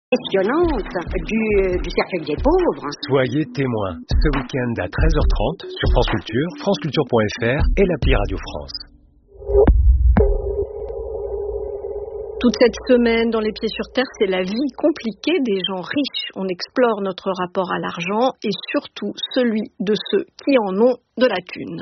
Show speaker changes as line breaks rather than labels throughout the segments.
questionnante du cercueil des pauvres.
Soyez témoins ce week-end à 13h30 sur France Culture, franceculture.fr et l'appli Radio France.
Toute cette semaine dans Les Pieds sur Terre, c'est la vie compliquée des gens riches. On explore notre rapport à l'argent et surtout celui de ceux qui en ont de la thune.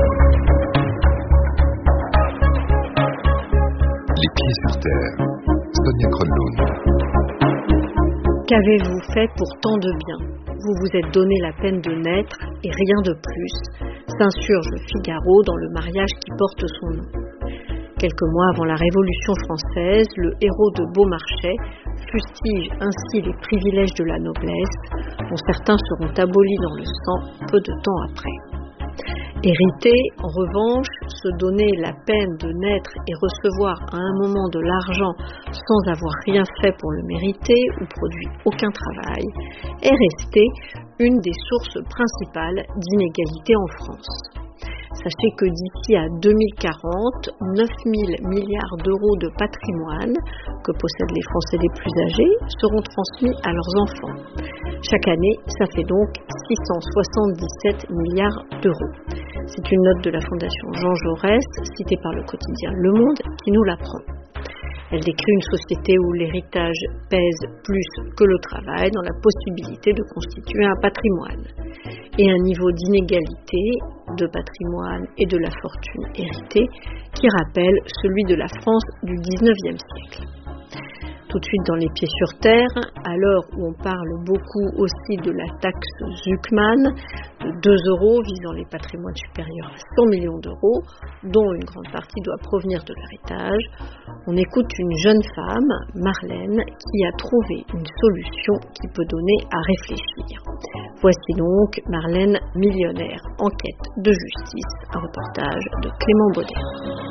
Les Pieds sur Terre, Sonia Kronlund.
Qu'avez-vous fait pour tant de bien ? Vous vous êtes donné la peine de naître et rien de plus, s'insurge Figaro dans le mariage qui porte son nom. Quelques mois avant la Révolution française, le héros de Beaumarchais fustige ainsi les privilèges de la noblesse, dont certains seront abolis dans le sang peu de temps après. Hériter, en revanche, se donner la peine de naître et recevoir à un moment de l'argent sans avoir rien fait pour le mériter ou produit aucun travail, est resté une des sources principales d'inégalité en France. Sachez que d'ici à 2040, 9 000 milliards d'euros de patrimoine que possèdent les Français les plus âgés seront transmis à leurs enfants. Chaque année, ça fait donc 677 milliards d'euros. C'est une note de la Fondation Jean Jaurès, citée par le quotidien Le Monde, qui nous l'apprend. Elle décrit une société où l'héritage pèse plus que le travail dans la possibilité de constituer un patrimoine et un niveau d'inégalité de patrimoine et de la fortune héritée qui rappelle celui de la France du XIXe siècle. Tout de suite dans Les Pieds sur Terre, à l'heure où on parle beaucoup aussi de la taxe Zuckman, de 2 euros visant les patrimoines supérieurs à 100 millions d'euros, dont une grande partie doit provenir de l'héritage, on écoute une jeune femme, Marlène, qui a trouvé une solution qui peut donner à réfléchir. Voici donc Marlène millionnaire, enquête de justice, un reportage de Clément Baudet.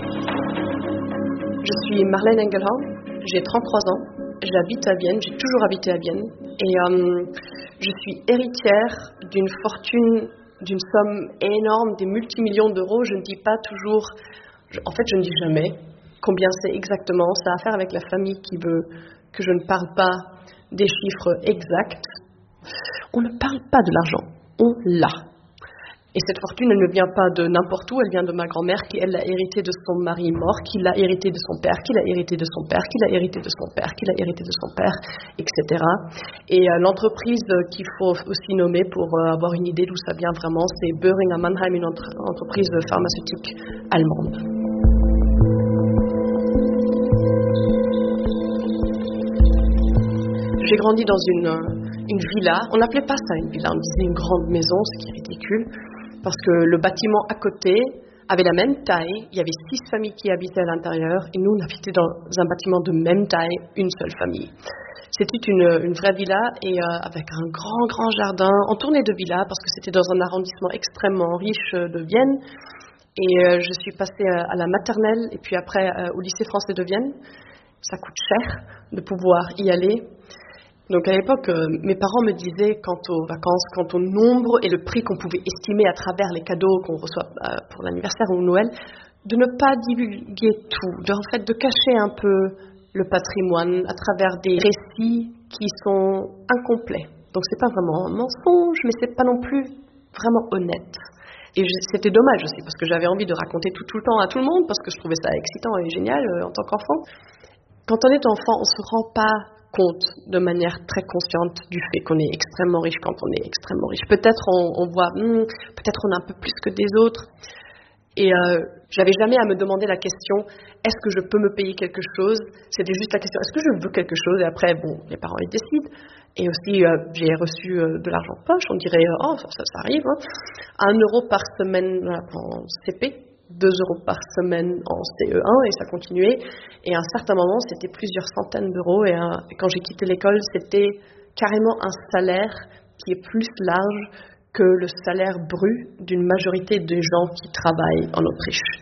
Je suis Marlène Engelhorn. J'ai 33 ans, j'habite à Vienne, j'ai toujours habité à Vienne et je suis héritière d'une fortune, d'une somme énorme, des multimillions d'euros. Je ne dis pas toujours, je ne dis jamais combien c'est exactement. Ça a à faire avec la famille qui veut que je ne parle pas des chiffres exacts. On ne parle pas de l'argent, on l'a. Et cette fortune, elle ne vient pas de n'importe où, elle vient de ma grand-mère qui, elle, l'a hérité de son mari mort, qui l'a hérité de son père, qui l'a hérité de son père, qui l'a hérité de son père, qui l'a hérité de son père, etc. Et l'entreprise qu'il faut aussi nommer pour avoir une idée d'où ça vient vraiment, c'est Boehringer Mannheim, une entreprise pharmaceutique allemande. J'ai grandi dans une villa, on n'appelait pas ça une villa, on disait une grande maison, ce qui est ridicule. Parce que le bâtiment à côté avait la même taille, il y avait 6 familles qui habitaient à l'intérieur et nous on habitait dans un bâtiment de même taille, une seule famille. C'était une vraie villa et avec un grand jardin entouré de villas parce que c'était dans un arrondissement extrêmement riche de Vienne. Et je suis passée à la maternelle et puis après au lycée français de Vienne. Ça coûte cher de pouvoir y aller. Donc à l'époque, mes parents me disaient quant aux vacances, quant au nombre et le prix qu'on pouvait estimer à travers les cadeaux qu'on reçoit pour l'anniversaire ou Noël, de ne pas divulguer tout, de cacher un peu le patrimoine à travers des récits qui sont incomplets. Donc c'est pas vraiment un mensonge, mais c'est pas non plus vraiment honnête. Et c'était dommage aussi parce que j'avais envie de raconter tout le temps à tout le monde parce que je trouvais ça excitant et génial en tant qu'enfant. Quand on est enfant, on se rend pas compte de manière très consciente du fait qu'on est extrêmement riche quand on est extrêmement riche. Peut-être on voit, peut-être on a un peu plus que des autres. Et j'avais jamais à me demander la question, est-ce que je peux me payer quelque chose ? C'était juste la question, est-ce que je veux quelque chose ? Et après, les parents ils décident. Et aussi, j'ai reçu de l'argent de poche. On dirait, ça arrive. 1 euro par semaine en CP. 2 euros par semaine en CE1 et ça continuait. Et à un certain moment, c'était plusieurs centaines d'euros. Et quand j'ai quitté l'école, c'était carrément un salaire qui est plus large que le salaire brut d'une majorité des gens qui travaillent en Autriche.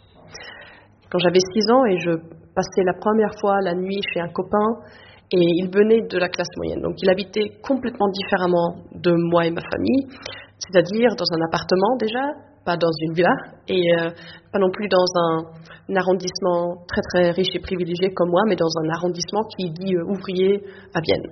Quand j'avais 6 ans et je passais la première fois la nuit chez un copain, et il venait de la classe moyenne. Donc il habitait complètement différemment de moi et ma famille, c'est-à-dire dans un appartement déjà, pas dans une villa, et pas non plus dans un arrondissement très très riche et privilégié comme moi, mais dans un arrondissement qui dit ouvrier à Vienne.